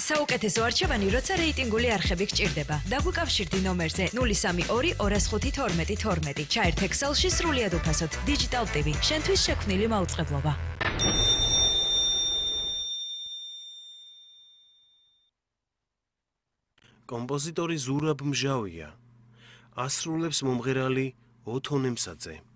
საუკეთესო არჩევანი, როცა რეიტინგული არხები გჭირდება. დაგვიკავშირდი ნომერზე 032 205 12 12. ჩაერთ Excel-ში სრულიად უფასოდ. Digital TV. შენთვის შექმნილი მაუწყებლობა. კომპოზიტორი ზურაბ მჟავია. ასრულებს მომღერალი ოთონ ემსაძე.